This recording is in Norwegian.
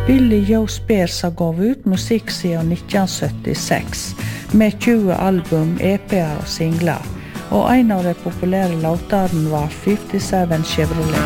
Billy Joe Spears har gått ut musikk siden 1976, med 20 album, EP-er og singler, og en av de populære låtene var 57 Chevrolet.